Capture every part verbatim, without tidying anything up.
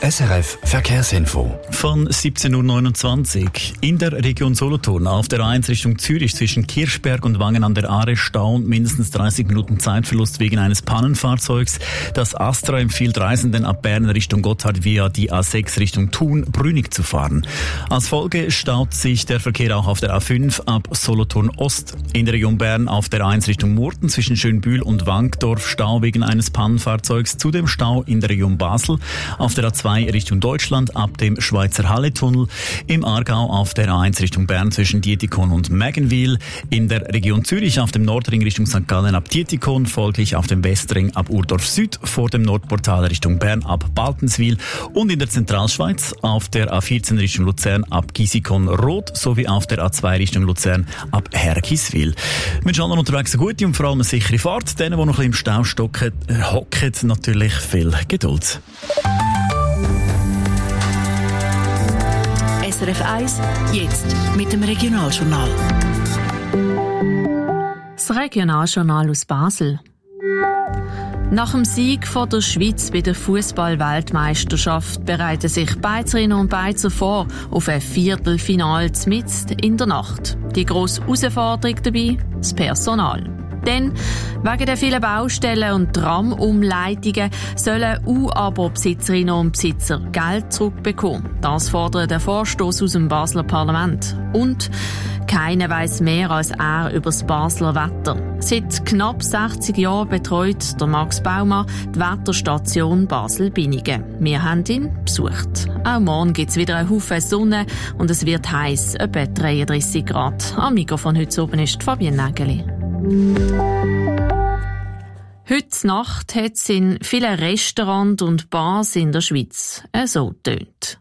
S R F Verkehrsinfo. Von siebzehn Uhr neunundzwanzig. In der Region Solothurn auf der A eins Richtung Zürich zwischen Kirchberg und Wangen an der Aare Stau und mindestens dreißig Minuten Zeitverlust wegen eines Pannenfahrzeugs. Das Astra empfiehlt Reisenden ab Bern Richtung Gotthard via die A sechs Richtung Thun-Brünig zu fahren. Als Folge staut sich der Verkehr auch auf der A fünf ab Solothurn Ost. In der Region Bern auf der A eins Richtung Murten zwischen Schönbühl und Wankdorf Stau wegen eines Pannenfahrzeugs. Zudem Stau in der Region Basel auf der A zwei Richtung Deutschland ab dem Schweizer Halle-Tunnel, im Aargau auf der A eins Richtung Bern zwischen Dietikon und Mägenwil, in der Region Zürich auf dem Nordring Richtung Sankt Gallen ab Dietikon, folglich auf dem Westring ab Urdorf Süd, vor dem Nordportal Richtung Bern ab Baltenswil und in der Zentralschweiz auf der A vierzehn Richtung Luzern ab Gisikon-Rot sowie auf der A zwei Richtung Luzern ab Hergiswil. Wir wünschen allen unterwegs eine gute und vor allem eine sichere Fahrt. Denen, die noch ein bisschen im Stau stocken, äh, hocken, natürlich viel Geduld. S R F eins, jetzt mit dem Regionaljournal. Das Regionaljournal aus Basel. Nach dem Sieg von der Schweiz bei der Fußball-Weltmeisterschaft bereiten sich Beizerinnen und Beizer vor auf ein Viertelfinale mitten in der Nacht. Die grosse Herausforderung dabei: das Personal. Denn wegen der vielen Baustellen und Tramumleitungen sollen U-Abo-Besitzerinnen und Besitzer Geld zurückbekommen. Das fordert der Vorstoß aus dem Basler Parlament. Und keiner weiss mehr als er über das Basler Wetter. Seit knapp sechzig Jahren betreut der Max Baumann die Wetterstation Basel-Binnigen. Wir haben ihn besucht. Auch morgen gibt es wieder einen Haufen Sonne und es wird heiß, etwa dreiunddreissig Grad. Am Mikrofon heute oben ist Fabienne Nägeli. Heute Nacht hat es in vielen Restaurants und Bars in der Schweiz so getönt.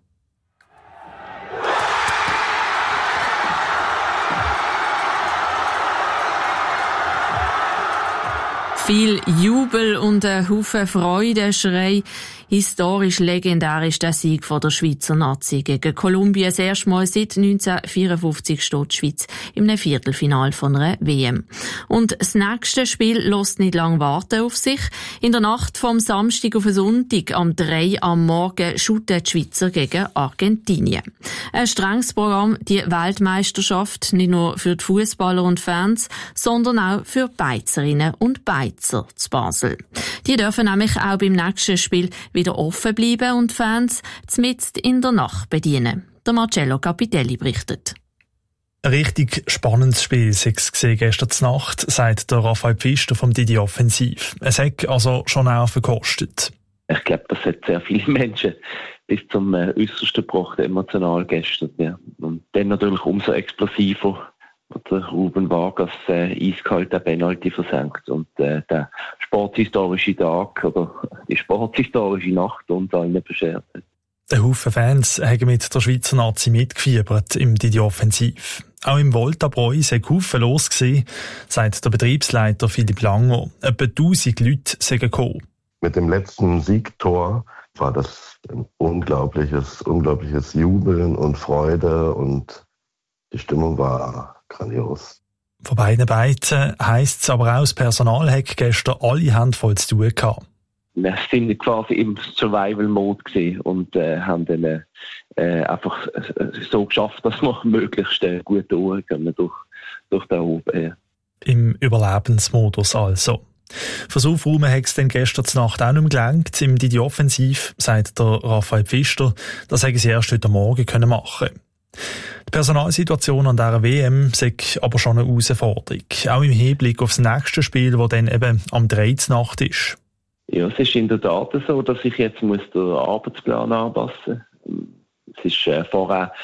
Viel Jubel und ein Haufen Freudenschrei. Historisch legendär ist der Sieg von der Schweizer Nazi gegen Kolumbien. Das erste Mal seit neunzehnhundertvierundfünfzig steht die Schweiz im Viertelfinale von einer W M. Und das nächste Spiel lässt nicht lange warten auf sich. In der Nacht vom Samstag auf den Sonntag am drei am Morgen shooten die Schweizer gegen Argentinien. Ein strenges Programm, die Weltmeisterschaft, nicht nur für die Fußballer und Fans, sondern auch für Beizerinnen und Beizer zu Basel. Die dürfen nämlich auch beim nächsten Spiel wieder offen bleiben und Fans mitten in der Nacht bedienen. Der Marcello Capitelli berichtet. Ein richtig spannendes Spiel sei es gestern Nacht, sagt der Raphael Pfister vom Didi Offensiv. Es hat also schon Nerven gekostet. Ich glaube, das hat sehr viele Menschen bis zum äh, Äußersten gebracht, emotional gestern. Ja. Und dann natürlich umso explosiver, der Ruben Vargas äh, eiskalt den Penalty versenkt und äh, der sporthistorische Tag oder die sporthistorische Nacht uns allen beschert hat. Ein Haufen Fans haben mit der Schweizer Nazi mitgefiebert im Didi Offensiv. Auch im Volta-Bräu sei Haufen los gewesen, sagt der Betriebsleiter Philipp Langer. Etwa tausend Leute sind gekommen. Mit dem letzten Siegtor war das ein unglaubliches, unglaubliches Jubeln und Freude und die Stimmung war grandios. Von beiden Seiten heisst es aber auch, das Personal hat gestern alle Hände voll zu tun gehabt. Wir sind quasi im Survival-Mode gewesen und äh, haben dann äh, einfach so geschafft, dass wir möglichst äh, gut durchkommen durch, durch den O B. Im Überlebensmodus also. Fürs Aufräumen hat es dann gestern Nacht auch nicht mehr gelangt. Im Didi Offensiv, sagt der Raphael Pfister, das hätten sie erst heute Morgen können machen. Die Personalsituation an dieser W M sei aber schon eine Herausforderung. Auch im Hinblick auf das nächste Spiel, das dann eben am drei Nacht ist. Ja, es ist in der Tat so, dass ich jetzt muss den Arbeitsplan anpassen muss. Es ist äh, vorher